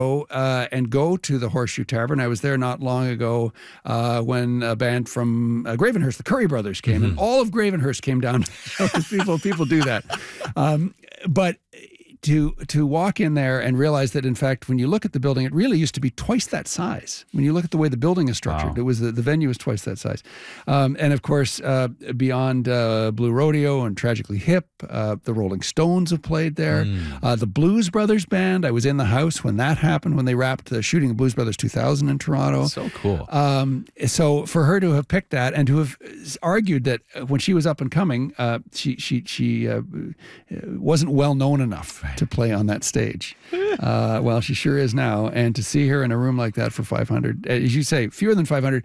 and go to the Horseshoe Tavern. I was there not long ago when a band from Gravenhurst, the Curry Brothers, came, and all of Gravenhurst came down. People do that, but to walk in there and realize that, in fact, when you look at the building, it really used to be twice that size. When you look at the way the building is structured, it was the venue was twice that size. And of course, beyond Blue Rodeo and Tragically Hip, the Rolling Stones have played there. The Blues Brothers Band, I was in the house when that happened, when they wrapped the shooting of Blues Brothers 2000 in Toronto. So cool. So for her to have picked that and to have argued that when she was up and coming, she wasn't well known enough to play on that stage. Well, she sure is now. And to see her in a room like that for 500, as you say, fewer than 500,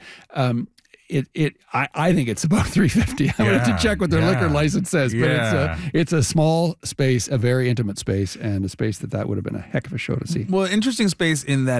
I think it's about 350. I would have to check what their liquor license says, but it's a small space, a very intimate space, and a space that would have been a heck of a show to see. Well, interesting space in that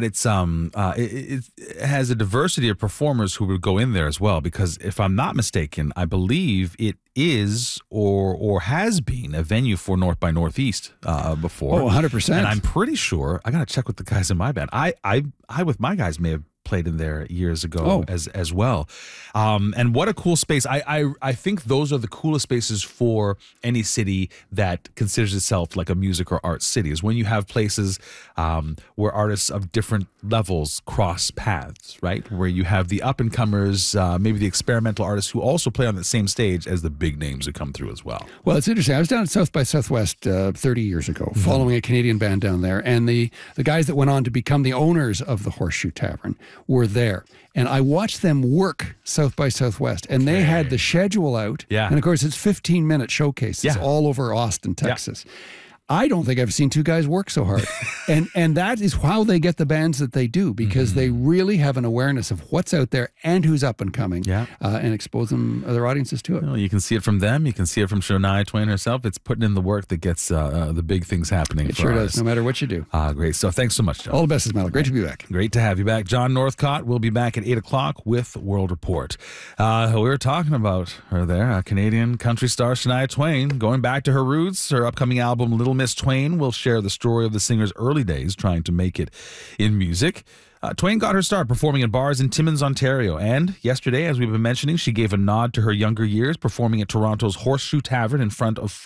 it has a diversity of performers who would go in there as well, because if I'm not mistaken, I believe it is or has been a venue for North by Northeast before. Oh, 100%. And I'm pretty sure, I got to check with the guys in my band. I with my guys may have played in there years ago as well. And what a cool space. I think those are the coolest spaces for any city that considers itself like a music or art city, is when you have places where artists of different levels cross paths, right? Where you have the up-and-comers, maybe the experimental artists who also play on the same stage as the big names who come through as well. Well, it's interesting. I was down at South by Southwest 30 years ago, following a Canadian band down there, and the guys that went on to become the owners of the Horseshoe Tavern were there. And I watched them work South by Southwest, and they had the schedule out. Yeah. And of course, it's 15-minute showcases all over Austin, Texas. Yeah. I don't think I've seen two guys work so hard. and that is how they get the bands that they do, because they really have an awareness of what's out there and who's up and coming, and expose their audiences to it. Well, you can see it from them. You can see it from Shania Twain herself. It's putting in the work that gets the big things happening. It sure does, no matter what you do. Great stuff. Thanks so much, John. All the best, Ismail. Great to be back. Great to have you back. John Northcott will be back at 8 o'clock with World Report. We were talking about her there, Canadian country star Shania Twain, going back to her roots. Her upcoming album, Little Miss Twain, will share the story of the singer's early days trying to make it in music. Twain got her start performing in bars in Timmins, Ontario, and yesterday, as we've been mentioning, she gave a nod to her younger years, performing at Toronto's Horseshoe Tavern in front of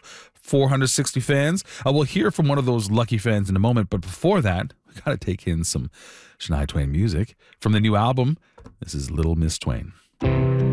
460 fans. We'll hear from one of those lucky fans in a moment, but before that, we got to take in some Shania Twain music from the new album. This is Little Miss Twain.